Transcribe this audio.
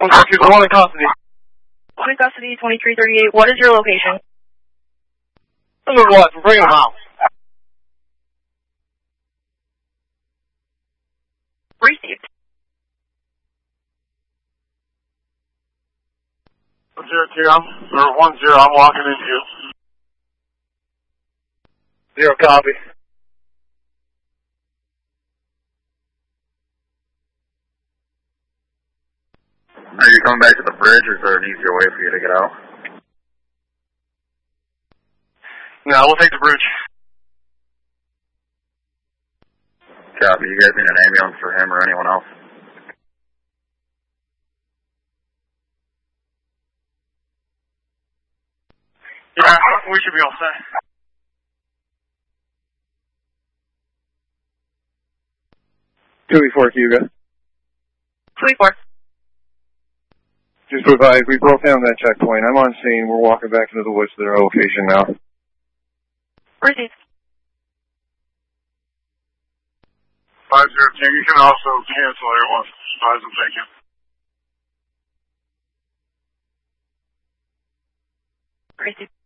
142, one in custody. One in custody, 2338. What is your location? Number what? We're bringing them out. Received. 10, I'm walking into you. 0 copy. Are you coming back to the bridge, or is there an easier way for you to get out? No, we'll take the bridge. Copy. You guys need an ambulance for him or anyone else? Yeah, we should be all set. 284 Cuba. 284. Just provide, we broke down that checkpoint. I'm on scene. We're walking back into the woods to their location now. Received. 502, you can also cancel everyone's supplies and thank you. Received.